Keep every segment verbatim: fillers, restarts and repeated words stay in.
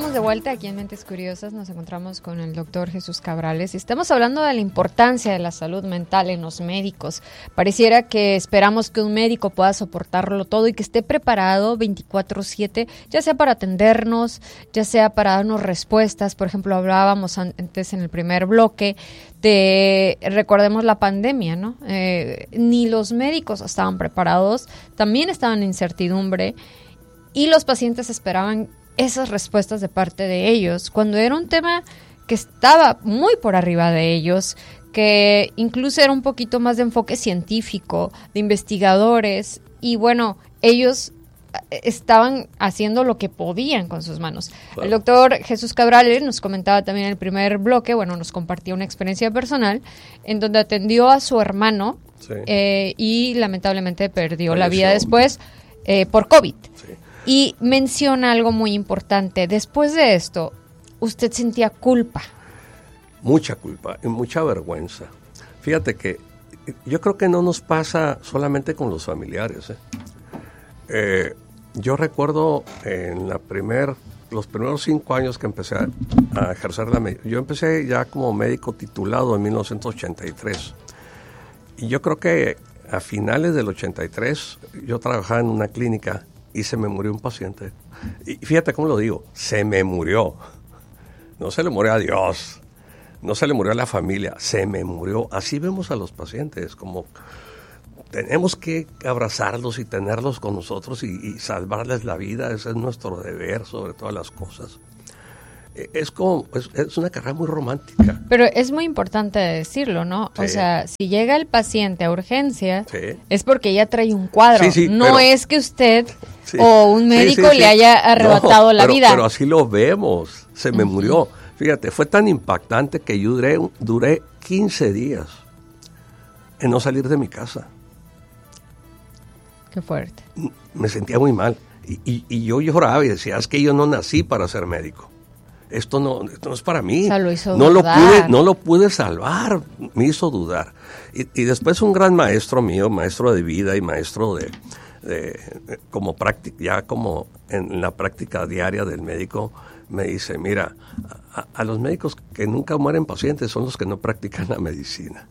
estamos de vuelta aquí en Mentes Curiosas. Nos encontramos con el doctor Jesús Cabrales y estamos hablando de la importancia de la salud mental en los médicos. Pareciera que esperamos que un médico pueda soportarlo todo y que esté preparado veinticuatro siete, ya sea para atendernos, ya sea para darnos respuestas. Por ejemplo, hablábamos antes en el primer bloque de, recordemos la pandemia, ¿no? Eh, ni los médicos estaban preparados, también estaban en incertidumbre y los pacientes esperaban esas respuestas de parte de ellos, cuando era un tema que estaba muy por arriba de ellos, que incluso era un poquito más de enfoque científico, de investigadores, y bueno, ellos estaban haciendo lo que podían con sus manos. Claro. El doctor Jesús Cabrales nos comentaba también en el primer bloque, bueno, nos compartió una experiencia personal, en donde atendió a su hermano, sí. eh, y lamentablemente perdió Falleció. la vida después eh, por COVID. Sí. Y menciona algo muy importante. Después de esto, usted sentía culpa. Mucha culpa y mucha vergüenza. Fíjate que yo creo que no nos pasa solamente con los familiares. ¿eh? Eh, yo recuerdo en la primer, los primeros cinco años que empecé a, a ejercer la medicina. Yo empecé ya como médico titulado en mil novecientos ochenta y tres. Y yo creo que a finales del ochenta y tres yo trabajaba en una clínica y se me murió un paciente. Y fíjate cómo lo digo, se me murió. No se le murió a Dios, no se le murió a la familia, se me murió. Así vemos a los pacientes, como tenemos que abrazarlos y tenerlos con nosotros y, y salvarles la vida. Ese es nuestro deber sobre todas las cosas. Es como, es, es una carrera muy romántica. Pero es muy importante decirlo, ¿no? Sí. O sea, si llega el paciente a urgencia, sí. es porque ya trae un cuadro. Sí, sí, no pero, es que usted sí, o un médico sí, sí, sí. le haya arrebatado no, la pero, vida. Pero así lo vemos. Se me uh-huh. murió. Fíjate, fue tan impactante que yo duré, duré quince días en no salir de mi casa. Qué fuerte. Me sentía muy mal. Y, y, y yo lloraba y decía, es que yo no nací para ser médico. Esto no, esto no es para mí. O sea, lo hizo no dudar. lo pude, no lo pude salvar, me hizo dudar. Y, y después un gran maestro mío, maestro de vida y maestro de, de, de como práctica, ya como en la práctica diaria del médico, me dice, mira, a, a los médicos que nunca mueren pacientes son los que no practican la medicina.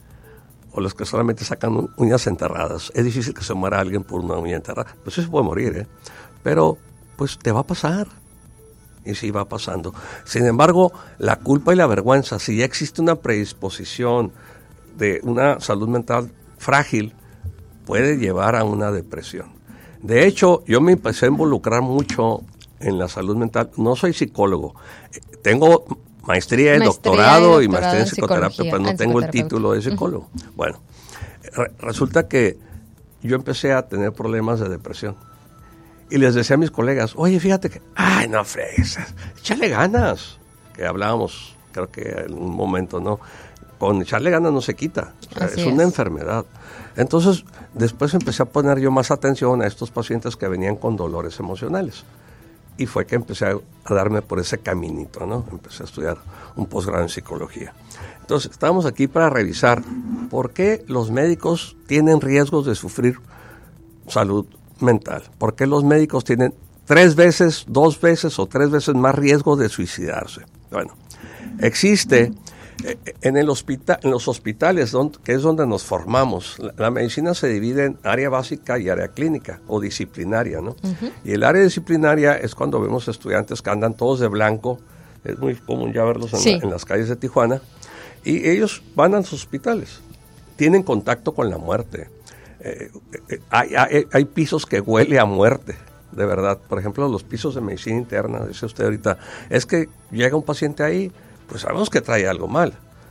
O los que solamente sacan uñas enterradas. Es difícil que se muera alguien por una uña enterrada. Pues eso puede morir, ¿eh? Pero, pues te va a pasar. Y sí va pasando. Sin embargo, la culpa y la vergüenza, si ya existe una predisposición de una salud mental frágil, puede llevar a una depresión. De hecho, yo me empecé a involucrar mucho en la salud mental. No soy psicólogo. Tengo maestría, de doctorado y maestría en psicoterapia, pero no tengo el título de psicólogo. Uh-huh. Bueno, re- resulta que yo empecé a tener problemas de depresión. Y les decía a mis colegas, oye, fíjate que, ay, no fregues, échale ganas. Que hablábamos, creo que en un momento, ¿no? Con echarle ganas no se quita, o sea, es, es una enfermedad. Entonces, después empecé a poner yo más atención a estos pacientes que venían con dolores emocionales. Y fue que empecé a, a darme por ese caminito, ¿no? Empecé a estudiar un posgrado en psicología. Entonces, estamos aquí para revisar por qué los médicos tienen riesgos de sufrir salud mental. ¿Por qué los médicos tienen tres veces, dos veces o tres veces más riesgo de suicidarse? Bueno, existe eh, en, el hospital, en los hospitales, donde, que es donde nos formamos, la, la medicina se divide en área básica y área clínica o disciplinaria, ¿no? Uh-huh. Y el área disciplinaria es cuando vemos estudiantes que andan todos de blanco, es muy común ya verlos en, sí. la, en las calles de Tijuana, y ellos van a los hospitales, tienen contacto con la muerte. Eh, eh, hay, hay, hay pisos que huele a muerte, de verdad. Por ejemplo, los pisos de medicina interna, dice usted ahorita, es que llega un paciente ahí, pues sabemos que trae algo mal.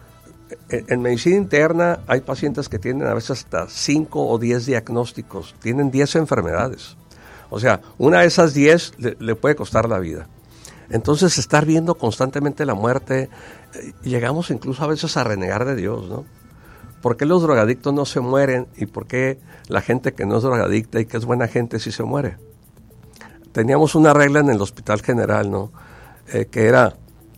En, en medicina interna hay pacientes que tienen a veces hasta cinco o diez diagnósticos, tienen diez enfermedades. O sea, una de esas diez le, le puede costar la vida. Entonces, estar viendo constantemente la muerte, eh, llegamos incluso a veces a renegar de Dios, ¿no? ¿Por qué los drogadictos no se mueren y por qué la gente que no es drogadicta y que es buena gente sí se muere? Teníamos una regla en el Hospital General, ¿no? Eh, que era,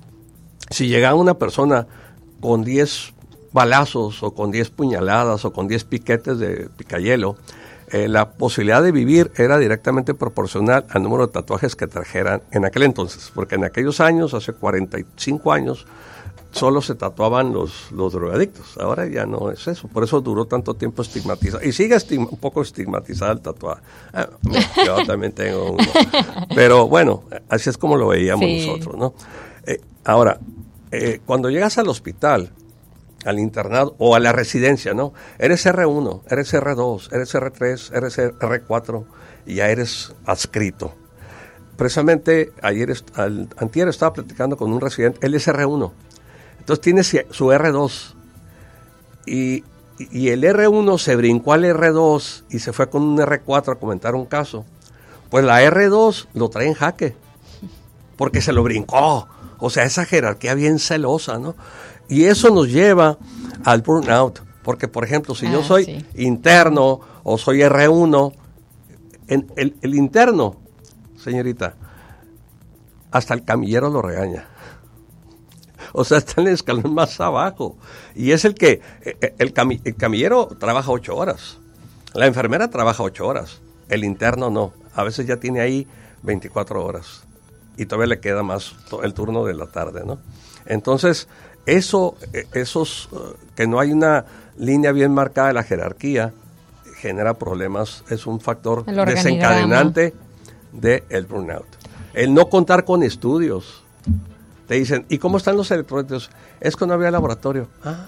si llegaba una persona con diez balazos o con diez puñaladas o con diez piquetes de picayelo, eh, la posibilidad de vivir era directamente proporcional al número de tatuajes que trajeran en aquel entonces, porque en aquellos años, hace cuarenta y cinco años, solo se tatuaban los, los drogadictos. Ahora ya no es eso. Por eso duró tanto tiempo estigmatizado. Y sigue estigma, un poco estigmatizado el tatuaje. Ah, yo también tengo uno. Pero bueno, así es como lo veíamos sí. nosotros, ¿no? Eh, ahora, eh, cuando llegas al hospital, al internado o a la residencia, ¿no? Eres erre uno, eres erre dos, eres erre tres, eres erre cuatro y ya eres adscrito. Precisamente ayer, al, antier estaba platicando con un residente, él es erre uno. Entonces tiene su erre dos y, y el erre uno se brincó al erre dos y se fue con un erre cuatro a comentar un caso. Pues la erre dos lo trae en jaque porque se lo brincó. O sea, esa jerarquía bien celosa, ¿no? Y eso nos lleva al burnout. Porque, por ejemplo, si ah, yo soy sí. interno o soy erre uno, en el, el interno, señorita, hasta el camillero lo regaña. O sea, está en el escalón más abajo. Y es el que, el, cami, el camillero trabaja ocho horas. La enfermera trabaja ocho horas. El interno no. A veces ya tiene ahí veinticuatro horas. Y todavía le queda más el turno de la tarde, ¿no? Entonces, eso, esos, que no hay una línea bien marcada de la jerarquía, genera problemas. Es un factor desencadenante del burnout. El no contar con estudios. Te dicen, ¿y cómo están los electrolitos? Es que no había laboratorio. Ah,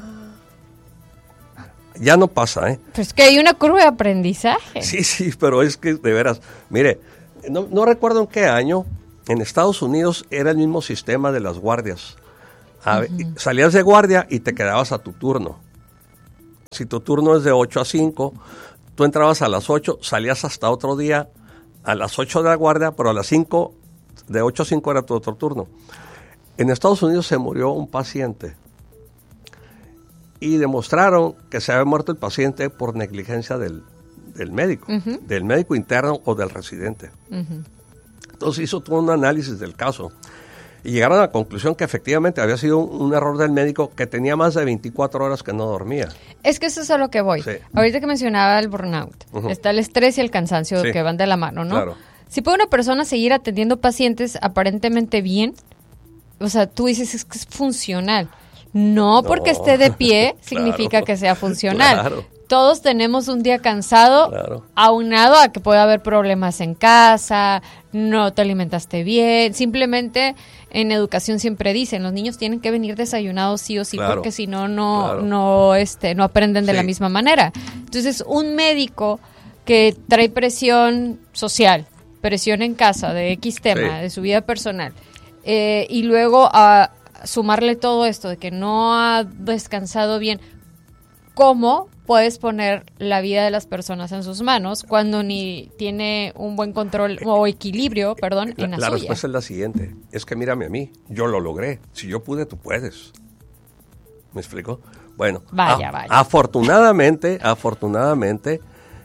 ya no pasa, ¿eh? Pues que hay una curva de aprendizaje. Sí, sí, pero es que de veras, mire, no, no recuerdo en qué año, en Estados Unidos era el mismo sistema de las guardias. A, uh-huh. Salías de guardia y te quedabas a tu turno. Si tu turno es de ocho a cinco, tú entrabas a las ocho, salías hasta otro día a las ocho de la guardia, pero a las cinco, de ocho a cinco era tu otro turno. En Estados Unidos se murió un paciente y demostraron que se había muerto el paciente por negligencia del, del médico, uh-huh. del médico interno o del residente. Uh-huh. Entonces hizo todo un análisis del caso y llegaron a la conclusión que efectivamente había sido un, un error del médico que tenía más de veinticuatro horas que no dormía. Es que eso es a lo que voy. Sí. Ahorita que mencionaba el burnout, uh-huh. está el estrés y el cansancio sí. que van de la mano, ¿no? Claro. Si puede una persona seguir atendiendo pacientes aparentemente bien, o sea, tú dices es que es funcional. No, no. porque esté de pie significa claro. que sea funcional. Claro. Todos tenemos un día cansado, claro. aunado a que puede haber problemas en casa, no te alimentaste bien. Simplemente en educación siempre dicen, los niños tienen que venir desayunados sí o sí, claro. porque si no, no, claro. no, este, no aprenden de sí. la misma manera. Entonces, un médico que trae presión social, presión en casa de X tema, sí. de su vida personal, Eh, y luego a sumarle todo esto de que no ha descansado bien, ¿cómo puedes poner la vida de las personas en sus manos cuando ni tiene un buen control o equilibrio, perdón, la, en la, la suya? La respuesta es la siguiente, es que mírame a mí, yo lo logré, si yo pude, tú puedes. ¿Me explico? Bueno, vaya, a, vaya. afortunadamente, afortunadamente,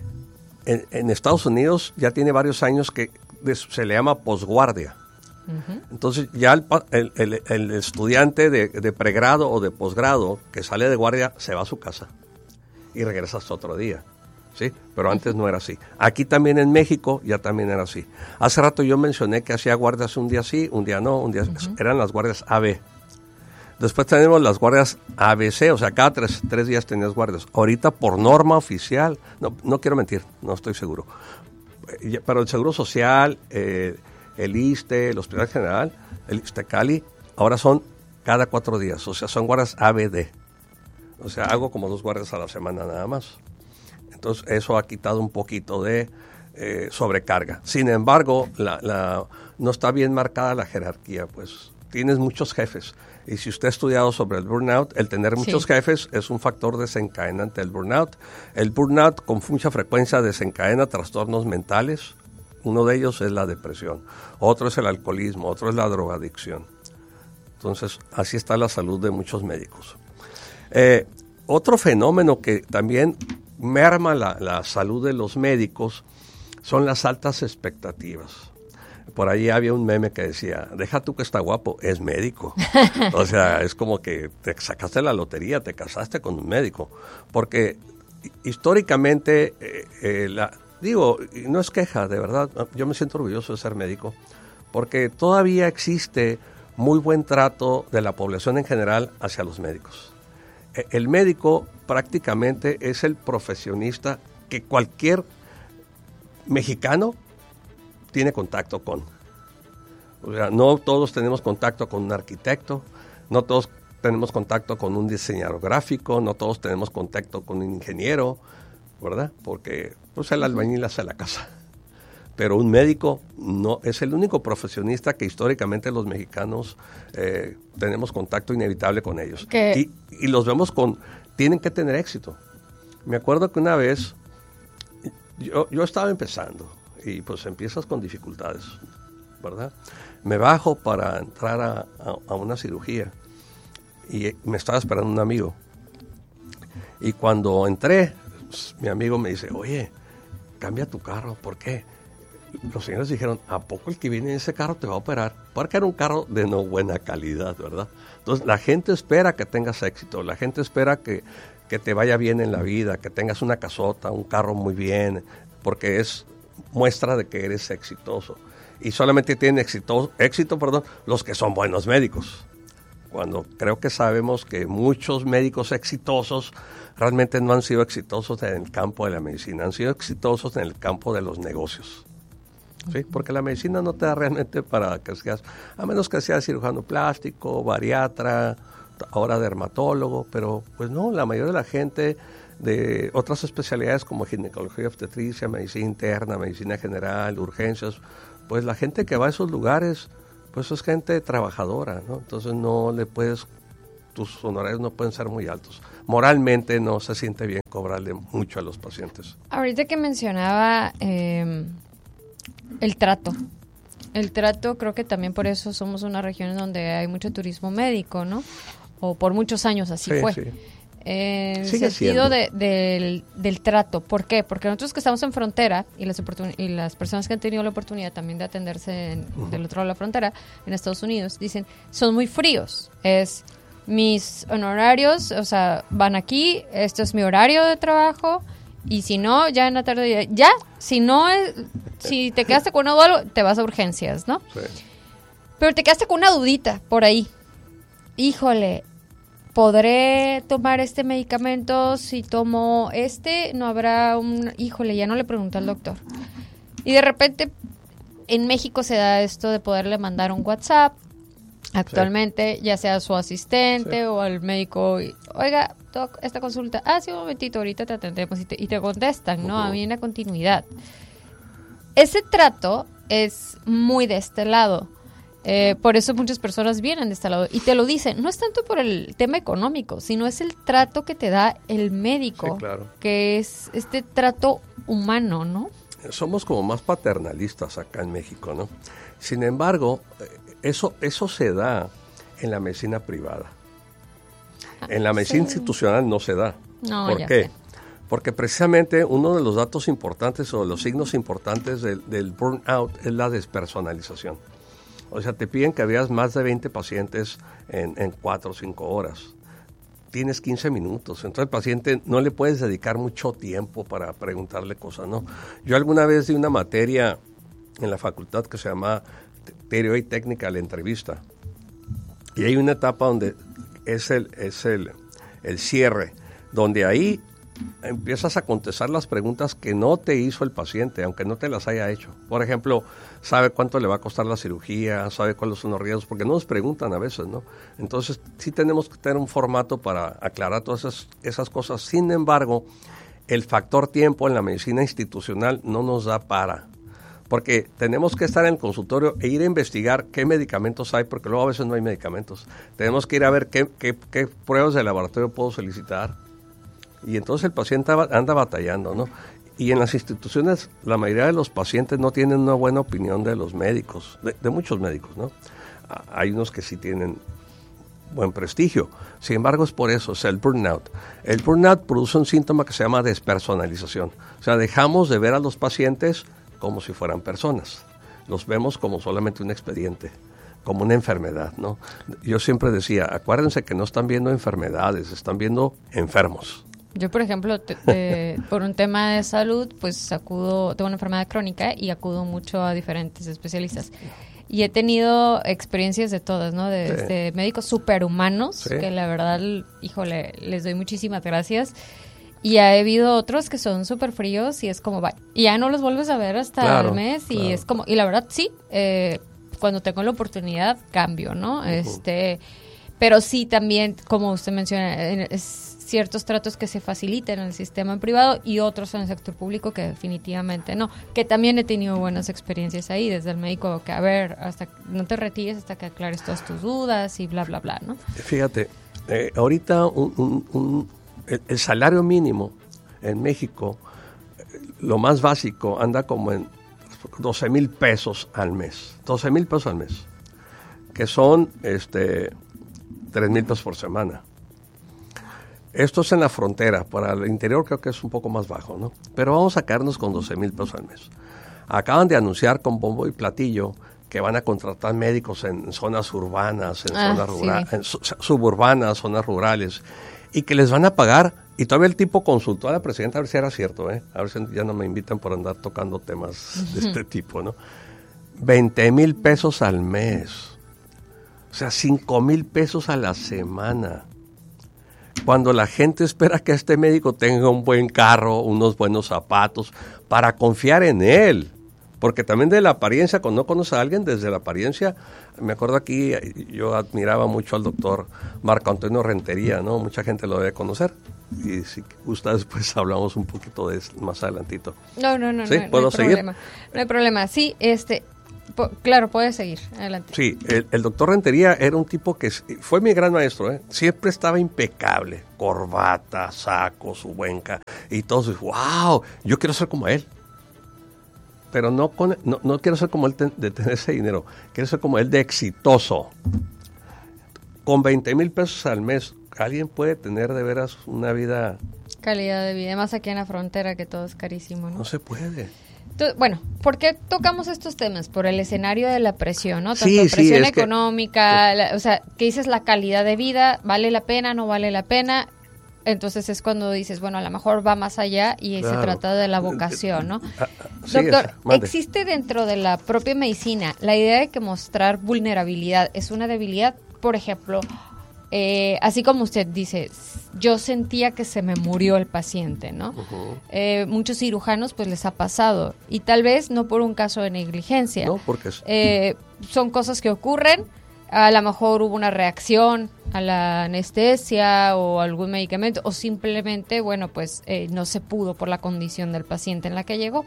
en, en Estados Unidos ya tiene varios años que se le llama posguardia. Uh-huh. Entonces ya el, el, el, el estudiante de, de pregrado o de posgrado que sale de guardia se va a su casa y regresa hasta otro día, ¿sí? Pero antes no era así. Aquí también en México ya también era así. Hace rato yo mencioné que hacía guardias un día sí, un día no, un día uh-huh. eran las guardias A B. Después tenemos las guardias A B C, o sea, cada tres, tres días tenías guardias. Ahorita por norma oficial, no, no quiero mentir, no estoy seguro, pero el Seguro Social, eh, el ISSSTE, el Hospital General, el ISSSTE-Cali, ahora son cada cuatro días, o sea, son guardias A B D. O sea, hago como dos guardias a la semana nada más. Entonces, eso ha quitado un poquito de eh, sobrecarga. Sin embargo, la, la, no está bien marcada la jerarquía, pues tienes muchos jefes. Y si usted ha estudiado sobre el burnout, el tener muchos sí. jefes es un factor desencadenante del burnout. El burnout con mucha frecuencia desencadena trastornos mentales. Uno de ellos es la depresión, otro es el alcoholismo, otro es la drogadicción. Entonces, así está la salud de muchos médicos. Eh, otro fenómeno que también merma la, la salud de los médicos son las altas expectativas. Por ahí había un meme que decía, deja tú que está guapo, es médico. O sea, es como que te sacaste la lotería, te casaste con un médico. Porque históricamente eh, eh, la, digo, y no es queja, de verdad, yo me siento orgulloso de ser médico, porque todavía existe muy buen trato de la población en general hacia los médicos. El médico prácticamente es el profesionista que cualquier mexicano tiene contacto con. O sea, no todos tenemos contacto con un arquitecto, no todos tenemos contacto con un diseñador gráfico, no todos tenemos contacto con un ingeniero, ¿verdad? Porque pues el albañil hace la casa. Pero un médico no es el único profesionista que históricamente los mexicanos eh, tenemos contacto inevitable con ellos. Y, y los vemos con, tienen que tener éxito. Me acuerdo que una vez, yo, yo estaba empezando y pues empiezas con dificultades, ¿verdad? Me bajo para entrar a, a, a una cirugía y me estaba esperando un amigo. Y cuando entré, pues, mi amigo me dice, oye, cambia tu carro, ¿por qué? Los señores dijeron, ¿a poco el que viene en ese carro te va a operar? Porque era un carro de no buena calidad, ¿verdad? Entonces la gente espera que tengas éxito, la gente espera que, que te vaya bien en la vida, que tengas una casota, un carro muy bien, porque es muestra de que eres exitoso. Y solamente tienen éxito, éxito perdón, los que son buenos médicos. Cuando creo que sabemos que muchos médicos exitosos realmente no han sido exitosos en el campo de la medicina, han sido exitosos en el campo de los negocios. Sí, porque la medicina no te da realmente para que seas, a menos que seas cirujano plástico, bariatra, ahora dermatólogo, pero pues no, la mayoría de la gente de otras especialidades como ginecología, obstetricia, medicina interna, medicina general, urgencias, pues la gente que va a esos lugares, pues es gente trabajadora, ¿no? Entonces no le puedes, tus honorarios no pueden ser muy altos. Moralmente no se siente bien cobrarle mucho a los pacientes. Ahorita que mencionaba eh, el trato. El trato, creo que también por eso somos una región en donde hay mucho turismo médico, ¿no? O por muchos años así sí, fue. Sí. En el sentido de, del, del trato. ¿Por qué? Porque nosotros que estamos en frontera y las, oportun- y las personas que han tenido la oportunidad también de atenderse en, uh-huh. del otro lado de la frontera, en Estados Unidos, dicen, son muy fríos. Es mis honorarios, o sea, van aquí, esto es mi horario de trabajo, y si no, ya en la tarde, ya, si no, es, si te quedaste con una duda, algo, te vas a urgencias, ¿no? Sí. Pero te quedaste con una dudita por ahí. Híjole, ¿podré tomar este medicamento? Si tomo este, no habrá un... Híjole, ya no le pregunté al doctor. Y de repente, en México se da esto de poderle mandar un WhatsApp, actualmente, sí. ya sea a su asistente sí. o al médico, y, oiga, doc, esta consulta, ah, sí, un momentito, ahorita te atendemos y te, y te contestan, ¿no? Uh-huh. A mí en la continuidad. Ese trato es muy de este lado. Eh, por eso muchas personas vienen de este lado y te lo dicen, no es tanto por el tema económico, sino es el trato que te da el médico, sí, claro. que es este trato humano, ¿no? Somos como más paternalistas acá en México, ¿no? Sin embargo, eso, eso se da en la medicina privada. Ah, en la medicina sí. institucional no se da. No, ¿Por ya qué? sé. Porque precisamente uno de los datos importantes o de los signos importantes del, del burnout es la despersonalización. O sea, te piden que veas más de veinte pacientes en, en cuatro o cinco horas. Tienes quince minutos. Entonces, al paciente no le puedes dedicar mucho tiempo para preguntarle cosas, ¿no? Yo alguna vez di una materia en la facultad que se llama Teoría y Técnica de la Entrevista. Y hay una etapa donde es el, es el, el cierre, donde ahí empiezas a contestar las preguntas que no te hizo el paciente, aunque no te las haya hecho. Por ejemplo, sabe cuánto le va a costar la cirugía, sabe cuáles son los riesgos, porque no nos preguntan a veces, ¿no? Entonces, sí tenemos que tener un formato para aclarar todas esas, esas cosas. Sin embargo, el factor tiempo en la medicina institucional no nos da para, porque tenemos que estar en el consultorio e ir a investigar qué medicamentos hay, porque luego a veces no hay medicamentos. Tenemos que ir a ver qué, qué, qué pruebas de laboratorio puedo solicitar. Y entonces el paciente anda batallando, ¿no? Y en las instituciones la mayoría de los pacientes no tienen una buena opinión de los médicos, de, de muchos médicos, ¿no? Hay unos que sí tienen buen prestigio. Sin embargo, es por eso, es el burnout. El burnout produce un síntoma que se llama despersonalización. O sea, dejamos de ver a los pacientes como si fueran personas. Los vemos como solamente un expediente, como una enfermedad, ¿no? Yo siempre decía, acuérdense que no están viendo enfermedades, están viendo enfermos. Yo, por ejemplo, te, te, por un tema de salud, pues acudo, tengo una enfermedad crónica y acudo mucho a diferentes especialistas. Y he tenido experiencias de todas, ¿no? De, sí. de médicos superhumanos, sí. que la verdad, híjole, les doy muchísimas gracias. Y ha habido otros que son súper fríos y es como, bye. Y ya no los vuelves a ver hasta claro, el mes y claro. es como, y la verdad sí, eh, cuando tengo la oportunidad cambio, ¿no? Uh-huh. Este, pero sí también, como usted menciona, es ciertos tratos que se facilitan en el sistema privado y otros en el sector público que definitivamente no, que también he tenido buenas experiencias ahí, desde el médico que, a ver, hasta no te retires hasta que aclares todas tus dudas y bla, bla, bla, ¿no? Fíjate, eh, ahorita un, un, un, el, el salario mínimo en México, lo más básico, anda como en doce mil pesos al mes, doce mil pesos al mes, que son este tres mil pesos por semana. Esto es en la frontera, para el interior creo que es un poco más bajo, ¿no? Pero vamos a quedarnos con doce mil pesos al mes. Acaban de anunciar con bombo y platillo que van a contratar médicos en zonas urbanas, en ah, zonas rurales, sí. en su, suburbanas, zonas rurales, y que les van a pagar, y todavía el tipo consultó a la presidenta a ver si era cierto, ¿eh? A ver si ya no me invitan por andar tocando temas uh-huh. de este tipo, ¿no? veinte mil pesos al mes, o sea, cinco mil pesos a la semana. Cuando la gente espera que este médico tenga un buen carro, unos buenos zapatos, para confiar en él. Porque también de la apariencia, cuando no conoces a alguien, desde la apariencia, me acuerdo aquí, yo admiraba mucho al doctor Marco Antonio Rentería, ¿no? Mucha gente lo debe conocer. Y si gusta, después hablamos un poquito de eso más adelantito. No, no, no, ¿Sí? no, ¿Puedo no hay seguir? problema. No hay problema. Sí, este... Po- claro, puedes seguir, adelante. Sí, el, el doctor Rentería era un tipo que fue mi gran maestro, ¿eh? Siempre estaba impecable, corbata, saco, su buenca, y todos, wow, yo quiero ser como él. Pero no, con, no, no quiero ser como él de, de tener ese dinero, quiero ser como él de exitoso. Con veinte mil pesos al mes, ¿alguien puede tener de veras una vida? Calidad de vida, más aquí en la frontera que todo es carísimo, ¿no? No se puede. Entonces, bueno, ¿por qué tocamos estos temas? Por el escenario de la presión, ¿no? Tanto sí, presión sí, económica, que... la, o sea, que dices la calidad de vida, ¿vale la pena, no vale la pena? Entonces es cuando dices, bueno, a lo mejor va más allá y claro. se trata de la vocación, ¿no? Ah, sí, Doctor, esa, ¿existe dentro de la propia medicina la idea de que mostrar vulnerabilidad es una debilidad? Por ejemplo, eh, así como usted dice, yo sentía que se me murió el paciente, ¿no? Uh-huh. Eh, muchos cirujanos pues les ha pasado y tal vez no por un caso de negligencia. No, porque es... eh, son cosas que ocurren, a lo mejor hubo una reacción a la anestesia o algún medicamento o simplemente, bueno, pues eh, no se pudo por la condición del paciente en la que llegó.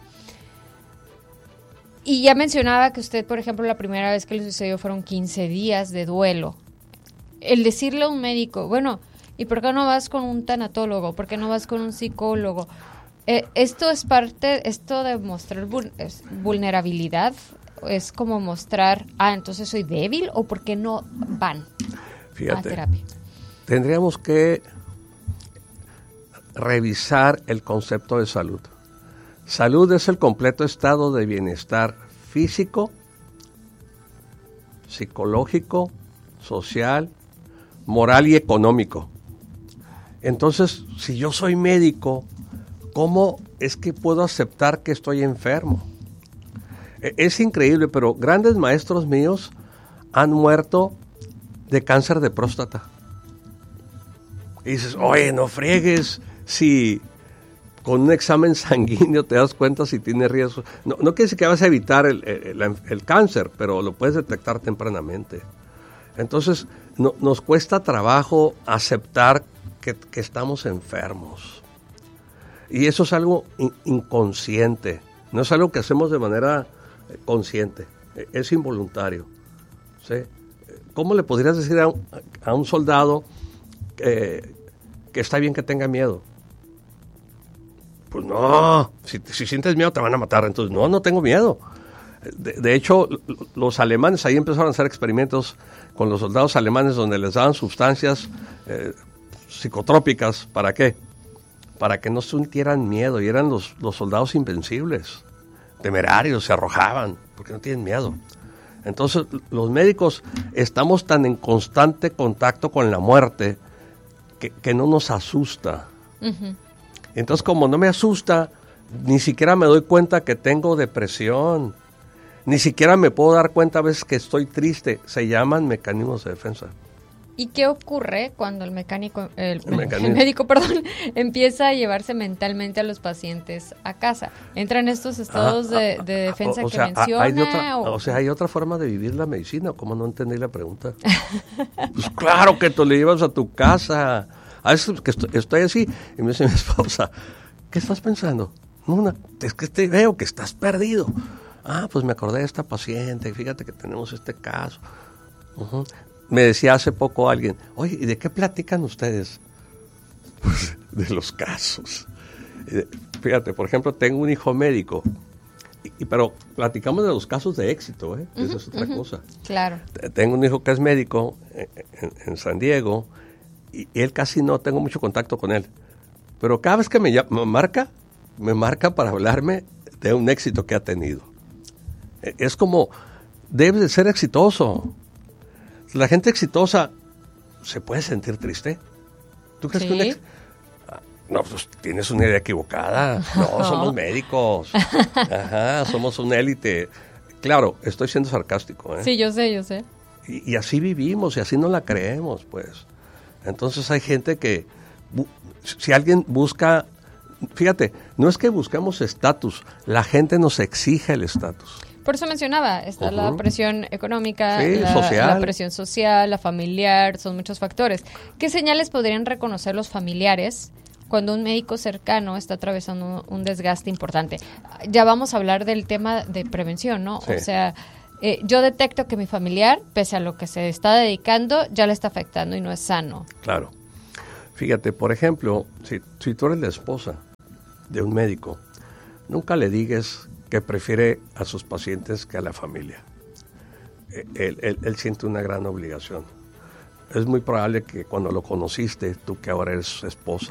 Y ya mencionaba que usted, por ejemplo, la primera vez que le sucedió fueron quince días de duelo. El decirle a un médico, bueno, ¿y por qué no vas con un tanatólogo? ¿Por qué no vas con un psicólogo? Eh, esto es parte, esto de mostrar vul- es vulnerabilidad, es como mostrar, ah, entonces soy débil, o por qué no van Fíjate, a terapia. Tendríamos que revisar el concepto de salud. Salud es el completo estado de bienestar físico, psicológico, social, moral y económico. Entonces, si yo soy médico, ¿cómo es que puedo aceptar que estoy enfermo? Es increíble, pero grandes maestros míos han muerto de cáncer de próstata. Y dices, oye, no friegues, si con un examen sanguíneo te das cuenta si tiene riesgo. No, no quiere decir que vas a evitar el, el, el, el cáncer, pero lo puedes detectar tempranamente. Entonces, no, nos cuesta trabajo aceptar que, que estamos enfermos. Y eso es algo in, inconsciente, no es algo que hacemos de manera consciente, es involuntario. ¿Sí? ¿Cómo le podrías decir a un, a un soldado que, que está bien que tenga miedo? Pues no, si, si sientes miedo te van a matar, entonces no, no tengo miedo. De, de hecho, los alemanes ahí empezaron a hacer experimentos con los soldados alemanes donde les daban sustancias eh, psicotrópicas. ¿Para qué? Para que no sintieran miedo, y eran los, los soldados invencibles, temerarios, se arrojaban, porque no tienen miedo. Entonces, los médicos estamos tan en constante contacto con la muerte que, que no nos asusta. Uh-huh. Entonces, como no me asusta, ni siquiera me doy cuenta que tengo depresión. Ni siquiera me puedo dar cuenta a veces que estoy triste. Se llaman mecanismos de defensa. ¿Y qué ocurre cuando el mecánico, el, El el médico, perdón, empieza a llevarse mentalmente a los pacientes a casa? ¿Entra en estos estados Ah, de, de defensa o, o que sea, menciona? Hay de otra, o... o sea, hay otra forma de vivir la medicina. ¿Cómo no entendí la pregunta? Pues claro que tú le llevas a tu casa. A veces que estoy, estoy así y me dice mi esposa, ¿qué estás pensando? No, no, es que te veo que estás perdido. Ah, pues me acordé de esta paciente, fíjate que tenemos este caso. Uh-huh. Me decía hace poco alguien, oye, ¿y de qué platican ustedes? Pues de los casos. Fíjate, por ejemplo, tengo un hijo médico, y, pero platicamos de los casos de éxito, ¿eh? Uh-huh, esa es otra uh-huh. cosa. Claro. Tengo un hijo que es médico en, en, en San Diego, y él casi no tengo mucho contacto con él. Pero cada vez que me, llama, me marca, me marca para hablarme de un éxito que ha tenido. Es como, debes de ser exitoso. La gente exitosa se puede sentir triste. ¿Tú crees ¿Sí? que un ex... No, pues tienes una idea equivocada. No, somos médicos. Ajá, somos una élite. Claro, estoy siendo sarcástico, ¿eh? Sí, yo sé, yo sé. Y, y así vivimos y así no la creemos, pues. Entonces hay gente que, bu- si alguien busca, fíjate, no es que busquemos estatus, la gente nos exige el estatus. Por eso mencionaba, está Uh-huh. la presión económica, Sí, la, social. la presión social, la familiar, son muchos factores. ¿Qué señales podrían reconocer los familiares cuando un médico cercano está atravesando un desgaste importante? Ya vamos a hablar del tema de prevención, ¿no? Sí. O sea, eh, yo detecto que mi familiar, pese a lo que se está dedicando, ya le está afectando y no es sano. Claro. Fíjate, por ejemplo, si, si tú eres la esposa de un médico, nunca le digas que prefiere a sus pacientes que a la familia. Él, él, él siente una gran obligación. Es muy probable que cuando lo conociste, tú que ahora eres esposa